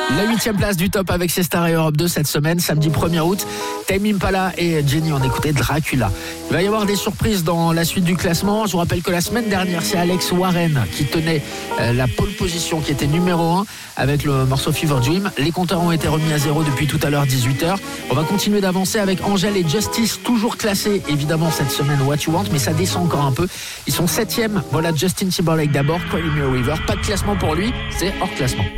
La 8e place du top avec ces stars et Europe 2 cette semaine, samedi 1er août. Tame Impala et Jenny ont écouté Dracula. Il va y avoir des surprises dans la suite du classement. Je vous rappelle que la semaine dernière, c'est Alex Warren qui tenait la pole position, qui était numéro 1 avec le morceau Fever Dream. Les compteurs ont été remis à zéro depuis tout à l'heure, 18h. On va continuer d'avancer avec Angèle et Justice, toujours classés évidemment cette semaine What You Want, mais ça descend encore un peu. Ils sont 7e. Voilà Justin Timberlake d'abord, Cry Me a River. Pas de classement pour lui, c'est hors classement.